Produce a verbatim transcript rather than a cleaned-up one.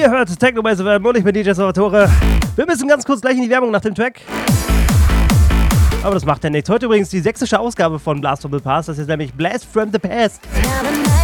Ihr hört Techno bei S F M und ich bin D J Salvatore. Wir müssen ganz kurz gleich in die Werbung nach dem Track. Aber das macht ja nichts. Heute übrigens die sächsische Ausgabe von Blast from the Past. Das ist nämlich Blast from the Past.